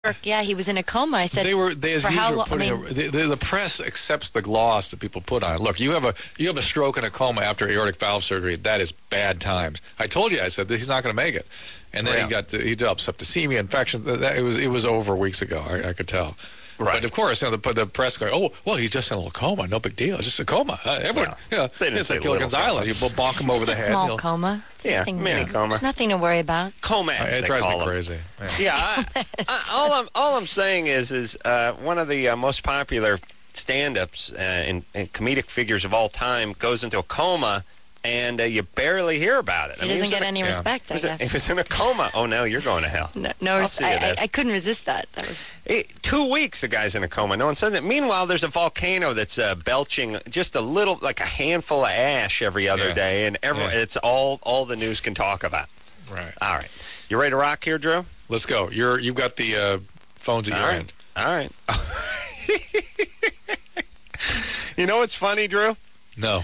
Yeah, he was in a coma. I said, They as for how usual long? putting the press accepts the gloss that people put on it. Look, you have a stroke and a coma after aortic valve surgery. That is bad times. I told you, I said that he's not going to make it, and then he developed septicemia, infection. It was over weeks ago. I could tell. Right. But of course, the press go, oh, well, he's just in a little coma. No big deal. It's just a coma. Everyone, it's like Gilligan's Island. You bonk him over the head. Small coma. Yeah, mini coma. Nothing to worry about. Coma. It drives me crazy. Yeah. All I'm saying is one of the most popular stand-ups and comedic figures of all time goes into a coma, and you barely hear about it. He doesn't get any respect, I guess. If it's in a coma, oh, no, you're going to hell. No, I couldn't resist that. That was 2 weeks the guy's in a coma. No one says it. Meanwhile, there's a volcano that's belching just a little, like a handful of ash every other day, and it's all the news can talk about. Right. All right. You ready to rock here, Drew? Let's go. You've got the phones at your end. All right. You know what's funny, Drew? No.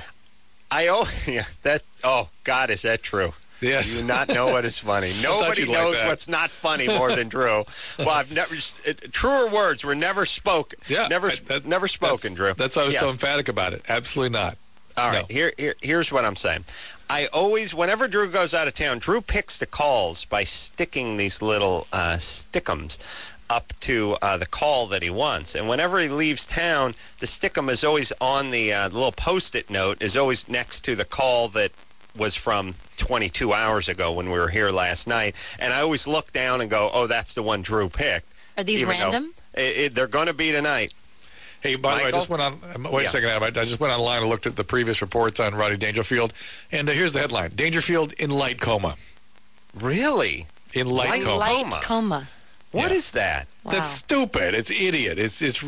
Oh, God, is that true? Yes. You do not know what is funny. Nobody knows what's not funny more than Drew. Well, I've never. Truer words were never spoken. Yeah, never spoken, Drew. That's why I was so emphatic about it. Absolutely not. All right. Here's what I'm saying. I always, whenever Drew goes out of town, Drew picks the calls by sticking these little stickums up to the call that he wants. And whenever he leaves town, the stickum is always on the little Post-it note, is always next to the call that was from 22 hours ago when we were here last night. And I always look down and go, oh, that's the one Drew picked. Are these random? They're going to be tonight. Hey, by the way, I just went on. Wait a second, Adam. I just went online and looked at the previous reports on Rodney Dangerfield, and here's the headline: Dangerfield in light coma. Really? In light coma. Light coma. What is that? Wow. That's stupid. It's idiot.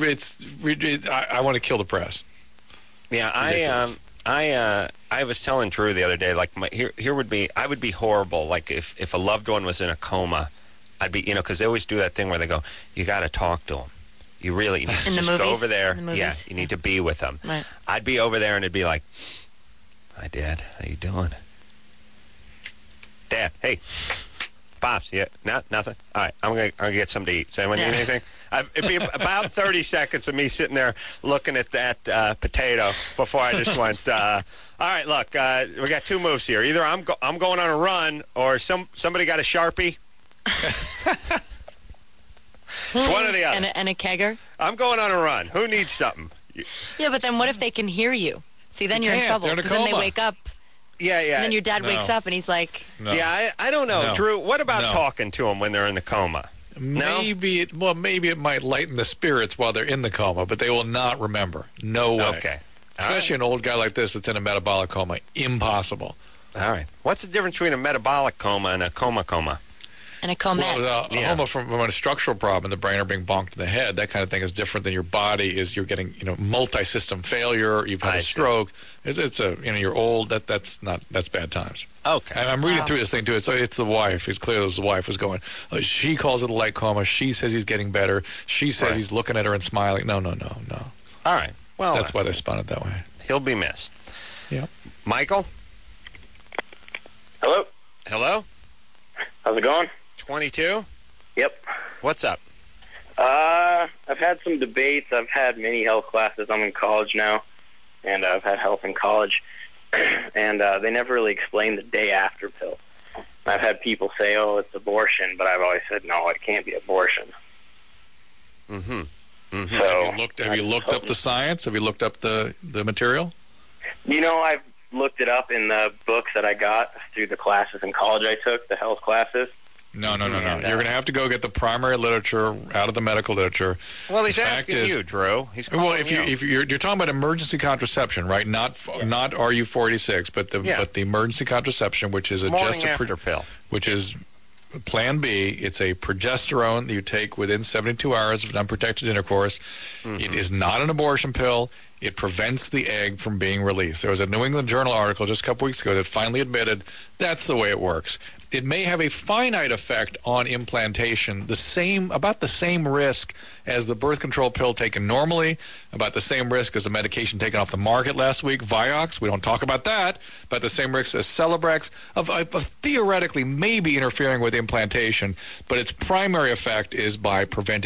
I want to kill the press. Yeah, I was telling Drew the other day, like I would be horrible. Like if a loved one was in a coma, I'd be, because they always do that thing where they go, you got to talk to them. You really need to just go over there. Yeah, you need to be with them. Right. I'd be over there and it'd be like, hi, Dad. How you doing? Dad, hey. Pops, yeah, nothing. All right, I'm gonna get something to eat. Does anyone need anything? It'd be about 30 seconds of me sitting there looking at that potato before I just went. All right, look, we got two moves here. Either I'm going on a run, or somebody got a Sharpie. It's one or the other. And a kegger. I'm going on a run. Who needs something? Yeah, but then what if they can hear you? See, then you're in trouble. Because then they wake up. Yeah. And then your dad wakes up and he's like... No. Yeah, I don't know. No. Drew, what about talking to them when they're in the coma? Maybe it might lighten the spirits while they're in the coma, but they will not remember. No way. Okay. Especially an old guy like this that's in a metabolic coma. Impossible. All right. What's the difference between a metabolic coma and a coma? And a coma. Well, a coma from a structural problem in the brain or being bonked in the head, that kind of thing is different than your body. You're getting multi-system failure. You've had a stroke. It's you're old. That's bad times. Okay. I'm reading through this thing too. It's the wife. It's clear the wife was going. She calls it a light coma. She says he's getting better. She says he's looking at her and smiling. No. All right. Well, that's why they spun it that way. He'll be missed. Yeah. Michael. Hello. How's it going? 22? Yep. What's up? I've had some debates. I've had many health classes. I'm in college now, and I've had health in college, and they never really explained the day after pill. I've had people say, oh, it's abortion, but I've always said, no, it can't be abortion. Mm-hmm. Mm-hmm. So, have you looked up the science? Have you looked up the material? I've looked it up in the books that I got through the classes in college I took, the health classes. No. You're going to have to go get the primary literature out of the medical literature. Well, he's asking you, Drew. If you're talking about emergency contraception, right? Not RU486, but the emergency contraception, which is morning after pill, which is Plan B. It's a progesterone that you take within 72 hours of unprotected intercourse. Mm-hmm. It is not an abortion pill. It prevents the egg from being released. There was a New England Journal article just a couple weeks ago that finally admitted that's the way it works. It may have a finite effect on implantation, about the same risk as the birth control pill taken normally, about the same risk as the medication taken off the market last week, Vioxx. We don't talk about that, but the same risk as Celebrex of theoretically maybe interfering with implantation, but its primary effect is by preventing